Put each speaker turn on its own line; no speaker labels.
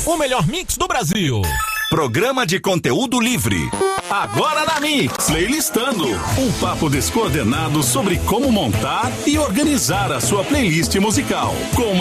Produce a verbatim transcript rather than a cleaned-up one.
o melhor mix do Brasil.
Programa de conteúdo livre.
Agora na Mix, Playlistando. Um papo descoordenado sobre como montar e organizar a sua playlist musical. Com